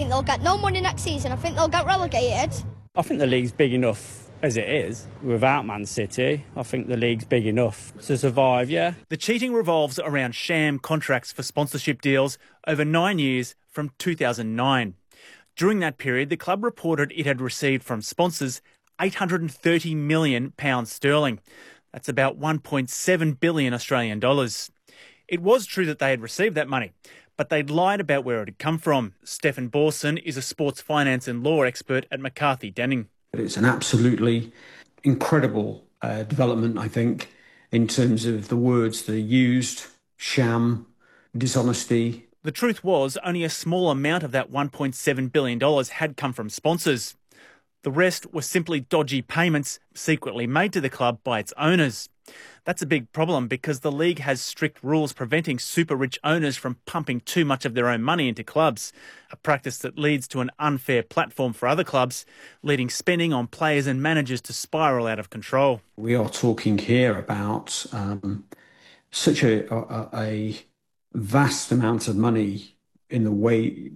think they'll get no money next season. I think they'll get relegated. I think the league's big enough as it is without Man City. I think the league's big enough to survive, yeah. The cheating revolves around sham contracts for sponsorship deals over 9 years from 2009. During that period, the club reported it had received from sponsors £830 million sterling. That's about 1.7 billion Australian dollars. It was true that they had received that money, but they'd lied about where it had come from. Stefan Borson is a sports finance and law expert at McCarthy Denning. It's an absolutely incredible development, I think, in terms of the words that are used: sham, dishonesty. The truth was only a small amount of that $1.7 billion had come from sponsors. The rest were simply dodgy payments secretly made to the club by its owners. That's a big problem because the league has strict rules preventing super-rich owners from pumping too much of their own money into clubs, a practice that leads to an unfair platform for other clubs, leading spending on players and managers to spiral out of control. We are talking here about such a vast amount of money in the way,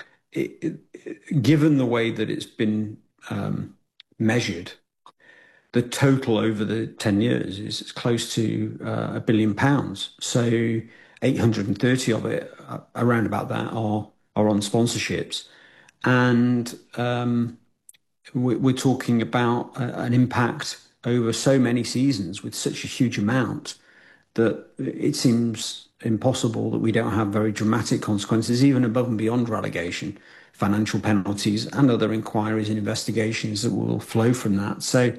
given the way that it's been measured. The total over the 10 years is close to £1 billion. So 830 of it, around about that, are on sponsorships. And we're talking about an impact over so many seasons with such a huge amount that it seems impossible that we don't have very dramatic consequences, even above and beyond relegation, financial penalties and other inquiries and investigations that will flow from that. So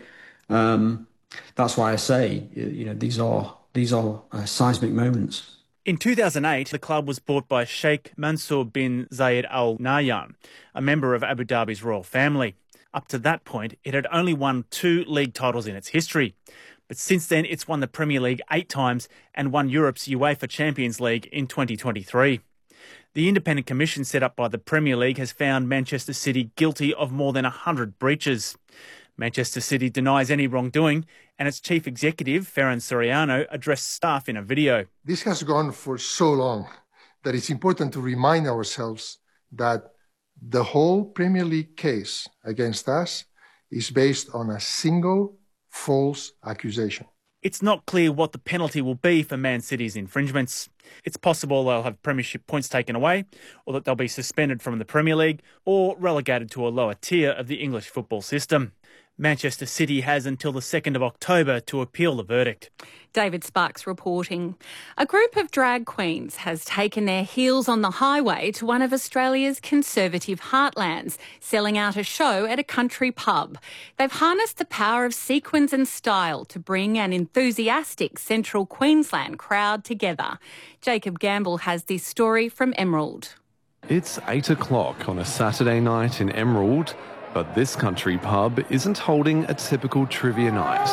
that's why I say, these are seismic moments. In 2008, the club was bought by Sheikh Mansour bin Zayed Al Nahyan, a member of Abu Dhabi's royal family. Up to that point, it had only won 2 league titles in its history. But since then, it's won the Premier League 8 times and won Europe's UEFA Champions League in 2023. The independent commission set up by the Premier League has found Manchester City guilty of more than 100 breaches. Manchester City denies any wrongdoing, and its chief executive, Ferran Soriano, addressed staff in a video. This has gone for so long that it's important to remind ourselves that the whole Premier League case against us is based on a single false accusation. It's not clear what the penalty will be for Man City's infringements. It's possible they'll have premiership points taken away, or that they'll be suspended from the Premier League, or relegated to a lower tier of the English football system. Manchester City has until the 2nd of October to appeal the verdict. David Sparks reporting. A group of drag queens has taken their heels on the highway to one of Australia's conservative heartlands, selling out a show at a country pub. They've harnessed the power of sequins and style to bring an enthusiastic central Queensland crowd together. Jacob Gamble has this story from Emerald. It's 8 o'clock on a Saturday night in Emerald, but this country pub isn't holding a typical trivia night.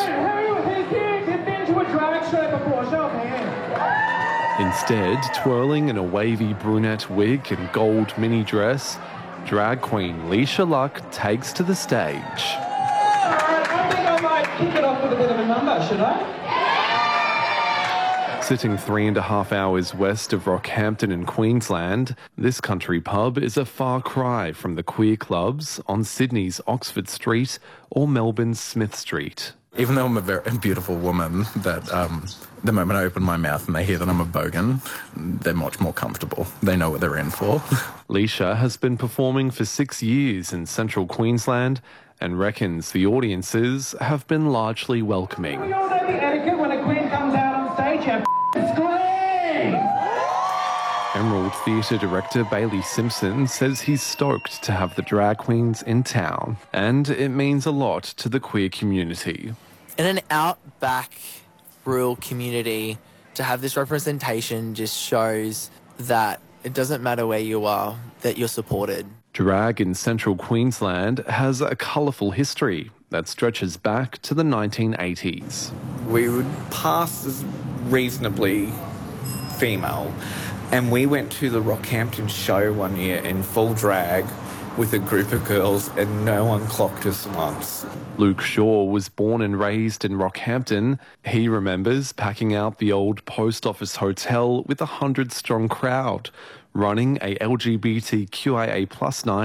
Instead, twirling in a wavy brunette wig and gold mini dress, drag queen Leisha Luck takes to the stage. I think I might kick it off with a bit of a number, should I? Sitting 3.5 hours west of Rockhampton in Queensland, this country pub is a far cry from the queer clubs on Sydney's Oxford Street or Melbourne's Smith Street. Even though I'm a very beautiful woman, that the moment I open my mouth and they hear that I'm a bogan, they're much more comfortable. They know what they're in for. Leisha has been performing for 6 years in central Queensland and reckons the audiences have been largely welcoming. We all know the etiquette when a queen comes out on stage, you scream! Emerald Theatre director Bailey Simpson says he's stoked to have the drag queens in town, and it means a lot to the queer community. In an outback rural community, to have this representation just shows that it doesn't matter where you are, that you're supported. Drag in central Queensland has a colourful history that stretches back to the 1980s. We would pass as reasonably female, and we went to the Rockhampton show one year in full drag with a group of girls and no one clocked us once. Luke Shaw was born and raised in Rockhampton. He remembers packing out the old post office hotel with a 100-strong crowd, running a LGBTQIA+ night